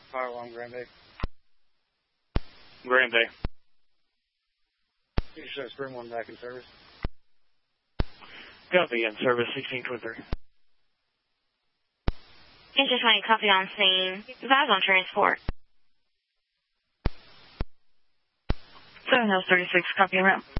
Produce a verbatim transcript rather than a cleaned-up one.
Fire alarm, Grand Bay. Grand Bay. You should spring one back in service. Copy, in service, sixteen twenty-three. Engine twenty, copy on scene. Advise on transport. seven Hills thirty-six, copy route.